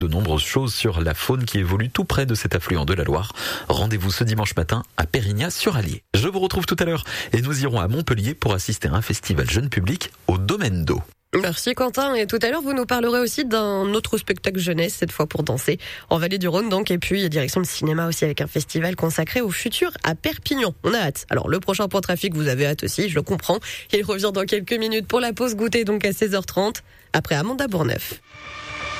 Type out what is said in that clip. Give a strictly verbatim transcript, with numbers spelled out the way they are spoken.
De nombreuses choses sur la faune qui évolue tout près de cet affluent de la Loire. Rendez-vous ce dimanche matin à Pérignat-sur-Allier. Je vous retrouve tout à l'heure et nous irons à Montpellier pour assister à un festival jeune public au Domaine d'eau. Merci Quentin, et tout à l'heure vous nous parlerez aussi d'un autre spectacle jeunesse, cette fois pour danser en Vallée du Rhône donc, et puis direction le cinéma aussi avec un festival consacré au futur à Perpignan. On a hâte. Alors le prochain point trafic, vous avez hâte aussi, je le comprends. Il revient dans quelques minutes pour la pause goûter donc à seize heures trente après Amanda Bourneuf.